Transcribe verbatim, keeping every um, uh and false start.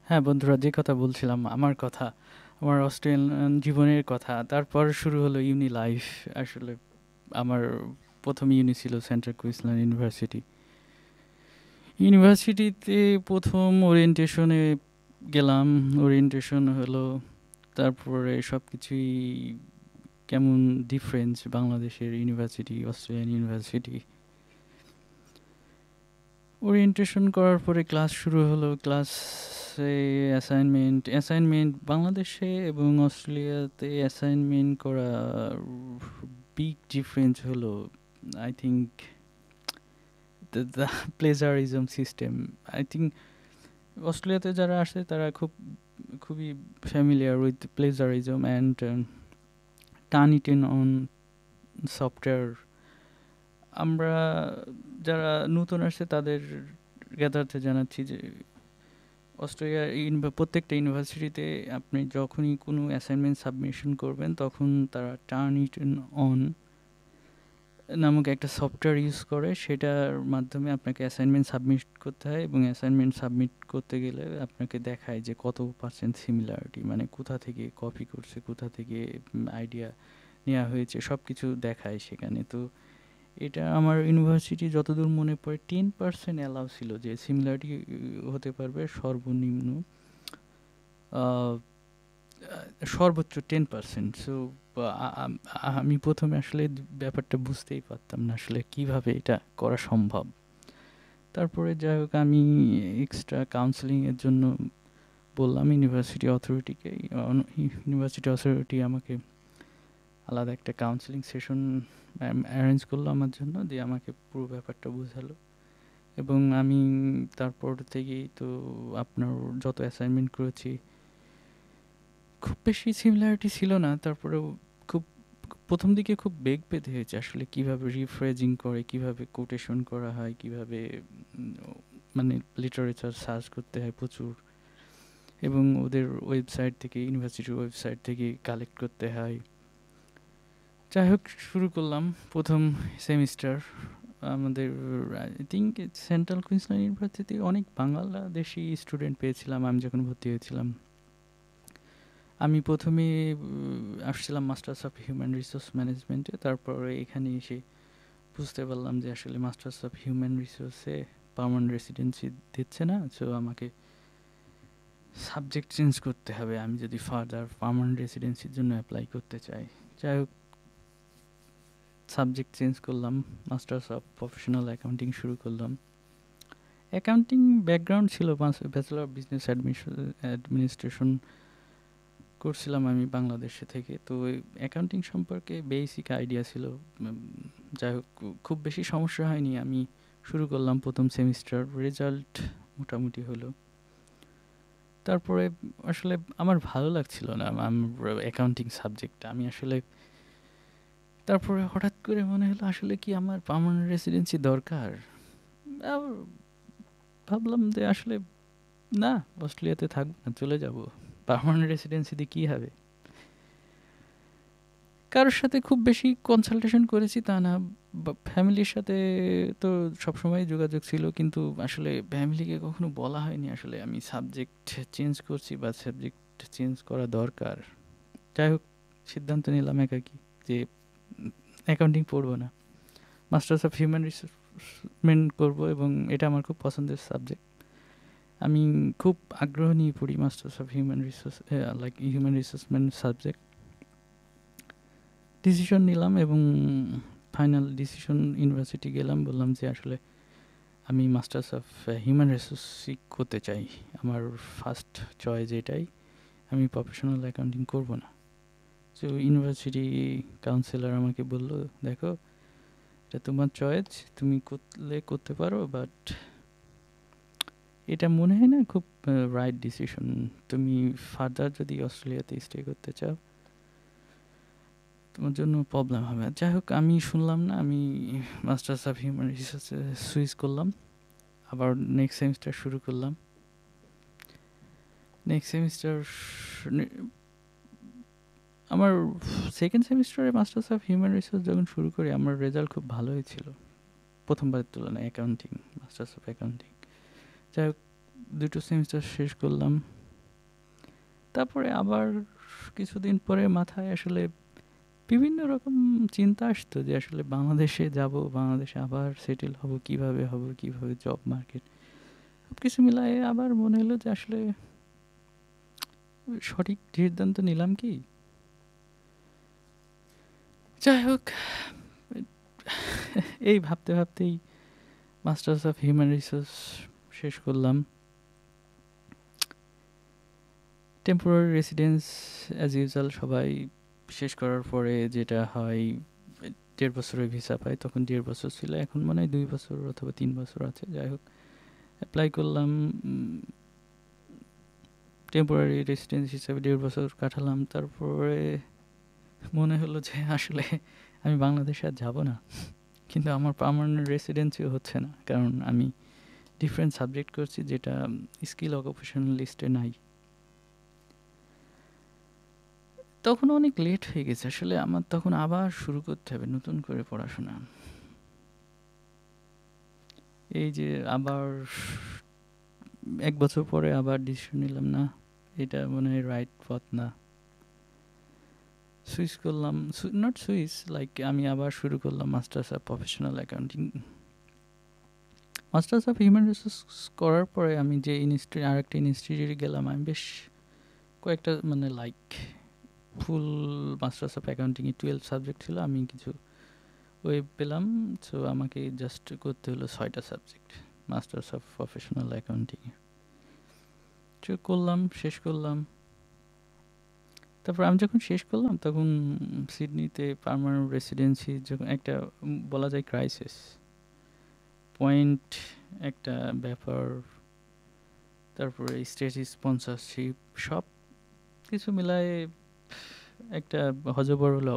হ্যাঁ, বন্ধুরা যে কথা বলছিলাম, আমার কথা, আমার অস্ট্রেলিয়ান জীবনের কথা। তারপর শুরু হলো ইউনি লাইফ। আসলে আমার প্রথম ইউনি ছিল সেন্ট্রাল কুইন্সল্যান্ড ইউনিভার্সিটি। ইউনিভার্সিটিতে প্রথম ওরিয়েন্টেশনে গেলাম, ওরিয়েন্টেশন হলো। তারপরে সব কিছুই কেমন ডিফারেন্স বাংলাদেশের ইউনিভার্সিটি, অস্ট্রেলিয়ান ইউনিভার্সিটি। ওরিয়েন্টেশন করার পরে ক্লাস শুরু হলো। ক্লাসে অ্যাসাইনমেন্ট অ্যাসাইনমেন্ট বাংলাদেশে এবং অস্ট্রেলিয়াতে অ্যাসাইনমেন্ট করা বিগ ডিফারেন্স হলো, I think, the the plagiarism system. I think অস্ট্রেলিয়াতে যারা আসে তারা খুব খুবই familiar with plagiarism and turn it in on software. আমরা যারা নতুন আসছে তাদের জ্ঞাতার্থে জানাচ্ছি যে অস্ট্রেলিয়ার ইউনি- প্রত্যেকটা ইউনিভার্সিটিতে আপনি যখনই কোনো অ্যাসাইনমেন্ট সাবমিশন করবেন তখন তারা টার্ন ইট অন নামক একটা সফটওয়্যার ইউজ করে। সেটার মাধ্যমে আপনাকে অ্যাসাইনমেন্ট সাবমিট করতে হয় এবং অ্যাসাইনমেন্ট সাবমিট করতে গেলে আপনাকে দেখায় যে কত পার্সেন্ট সিমিলারিটি, মানে কোথা থেকে কপি করছে, কোথা থেকে আইডিয়া নেওয়া হয়েছে, সব কিছু দেখায় সেখানে। তো এটা আমার ইউনিভার্সিটি যতদূর মনে পড়ে টেন পার্সেন্ট অ্যালাউ ছিল যে সিমিলারিটি হতে পারবে সর্বনিম্ন আহ, সর্বোচ্চ টেন পার্সেন্ট। সো আমি প্রথমে আসলে ব্যাপারটা বুঝতেই পারতাম না আসলে কিভাবে এটা করা সম্ভব। তারপরে যাই হোক আমি এক্সট্রা কাউন্সেলিংয়ের জন্য বললাম ইউনিভার্সিটি অথরিটিকে। ইউনিভার্সিটি অথরিটি আমাকে আলাদা একটা কাউন্সেলিং সেশন অ্যারেঞ্জ করলো আমার জন্য, দিয়ে আমাকে পুরো ব্যাপারটা বোঝালো। এবং আমি তারপর থেকেই তো আপনার যত অ্যাসাইনমেন্ট করেছি খুব বেশি সিমিলারিটি ছিল না। তারপরেও খুব প্রথম দিকে খুব বেগ পেতে হয়েছে আসলে কিভাবে রিফ্রেজিং করে, কিভাবে কোটেশন করা হয়, কিভাবে উম, মানে লিটারেচার সার্চ করতে হয় প্রচুর, এবং ওদের ওয়েবসাইট থেকে, ইউনিভার্সিটির ওয়েবসাইট থেকে কালেক্ট করতে হয়। যাই হোক শুরু করলাম প্রথম সেমিস্টার। আমাদের I think central Queensland university অনেক বাংলাদেশি স্টুডেন্ট পেয়েছিলাম আমি যখন ভর্তি হয়েছিলাম। আমি প্রথমে উম, আসছিলাম মাস্টার্স অফ হিউম্যান রিসোর্স ম্যানেজমেন্টে। তারপরে এখানে এসে বুঝতে পারলাম যে আসলে masters of human রিসোর্সে permanent residency দিচ্ছে না। সো আমাকে সাবজেক্ট চেঞ্জ করতে হবে আমি যদি ফার্দার পার্মানেন্ট রেসিডেন্সির জন্য অ্যাপ্লাই করতে চাই। যাই হোক সাবজেক্ট চেঞ্জ করলাম, মাস্টার্স অফ প্রফেশনাল অ্যাকাউন্টিং শুরু করলাম। অ্যাকাউন্টিং ব্যাকগ্রাউন্ড ছিল, ব্যাচেলর অফ বিজনেস অ্যাডমিনিস্ট্রেশন করছিলাম আমি বাংলাদেশে থেকে। তো ওই অ্যাকাউন্টিং সম্পর্কে বেসিক আইডিয়া ছিল। উম, যাই হোক খুব বেশি সমস্যা হয়নি। আমি শুরু করলাম প্রথম সেমিস্টার, রেজাল্ট মোটামুটি হলো। তারপরে আসলে আমার ভালো লাগছিল না আমার অ্যাকাউন্টিং সাবজেক্টটা। আমি আসলে তারপরে হঠাৎ করে মনে হলো আসলে কি আমার পার্মানেন্ট রেসিডেন্সি দরকার। আবার ভাবলাম যে আসলে না, অস্ট্রেলিয়াতে থাকবো না, চলে যাব। পার্মানেন্ট রেসিডেন্সি দিয়ে কী হবে। কারোর সাথে খুব বেশি কনসালটেশন করেছি তা না, বা ফ্যামিলির সাথে তো সবসময় যোগাযোগ ছিল, কিন্তু আসলে ফ্যামিলিকে কখনো বলা হয়নি আসলে আমি সাবজেক্ট চেঞ্জ করছি বা সাবজেক্ট চেঞ্জ করা দরকার। যাই হোক সিদ্ধান্ত নিলাম একাকি যে অ্যাকাউন্টিং পড়বো না, মাস্টার্স অফ হিউম্যান রিসোর্সমেন্ট করবো, এবং এটা আমার খুব পছন্দের সাবজেক্ট। আমি খুব আগ্রহ নিয়ে পড়ি masters of human resource, like human রিসোর্সমেন্ট subject. Decision নিলাম এবং ফাইনাল ডিসিশন ইউনিভার্সিটি গেলাম, বললাম যে আসলে আমি মাস্টার্স অফ হিউম্যান রিসোর্সই করতে চাই, আমার ফার্স্ট চয়েস এটাই, আমি প্রফেশনাল অ্যাকাউন্টিং করব না। তো ইউনিভার্সিটি কাউন্সিলর আমাকে বলল, দেখো এটা তোমার চয়েস, তুমি করলে করতে পারো, বাট এটা মনে হয় না খুব রাইট ডিসিশন। তুমি ফার্দার যদি অস্ট্রেলিয়াতে স্টে করতে চাও তোমার জন্য প্রবলেম হবে। যাই হোক আমি শুনলাম না, আমি মাস্টার্স অফ হিউম্যান রিসোর্সে সুইচ করলাম। আবার নেক্সট সেমিস্টার শুরু করলাম। নেক্সট সেমিস্টার আমার সেকেন্ড সেমিস্টারে মাস্টার্স অফ হিউম্যান রিসোর্স যখন শুরু করি আমার রেজাল্ট খুব ভালো হয়েছিল প্রথমবারের তুলনায়, অ্যাকাউন্টিং, মাস্টার্স অফ অ্যাকাউন্টিং। যাই হোক দুটো সেমিস্টার শেষ করলাম। তারপরে আবার কিছুদিন পরে মাথায় আসলে বিভিন্ন রকম চিন্তা আসতো যে আসলে বাংলাদেশে যাব, বাংলাদেশে আবার সেটেল হব, কিভাবে হব, কিভাবে জব মার্কেট, সব কিছু মিলায়ে আবার মনে হলো যে আসলে সঠিক সিদ্ধান্ত নিলাম কি? যাই হোক, এই ভাবতে ভাবতেই মাস্টার্স অফ হিউম্যান রিসোর্স শেষ করলাম। টেম্পোরারি রেসিডেন্স অ্যাজ ইউজুয়াল সবাই শেষ করার পরে যেটা হয়, দেড় বছরের ভিসা পায়, তখন দেড় বছর ছিল, এখন মনে হয় দুই বছর অথবা তিন বছর আছে। যাই হোক, অ্যাপ্লাই করলাম, টেম্পোরারি রেসিডেন্স হিসেবে দেড় বছর কাটালাম। তারপরে মনে হলো যে আসলে আমি বাংলাদেশে আর যাব না, কিন্তু আমার পার্মানেন্ট রেসিডেন্সিও হচ্ছে না, কারণ আমি ডিফারেন্ট সাবজেক্ট করছি যেটা স্কিল অকুপেশনাল লিস্টে নাই। তখন অনেক লেট হয়ে গেছে, আসলে আমার তখন আবার শুরু করতে হবে নতুন করে পড়াশোনা। এই যে আবার এক বছর পরে আবার ডিসিশন নিলাম, না এটা মনে হয় রাইট পথ না, সুইচ করলাম, নট সুইচ, লাইক আমি আবার শুরু করলাম masters of professional accounting. Masters of human resource করার পরে আমি যে ইনস্টিটিউট, আর একটা ইনস্টিটিউটে গেলাম, আমি বেশ কয়েকটা মানে like full masters of অ্যাকাউন্টিংয়ে twelve subject ছিল, আমি কিছু ওয়েব পেলাম, সো আমাকে জাস্ট করতে হলো ছয়টা সাবজেক্ট মাস্টার্স অফ প্রফেশনাল অ্যাকাউন্টিংয়ে। তো করলাম, শেষ করলাম। তারপর আমি যখন শেষ করলাম তখন সিডনিতে পার্মানেন্ট রেসিডেন্সি যখন একটা উম, বলা যায় ক্রাইসিস পয়েন্ট, একটা ব্যাপার, তারপরে স্টেজ স্পন্সরশিপ, সব কিছু মিলায়ে একটা হজবরল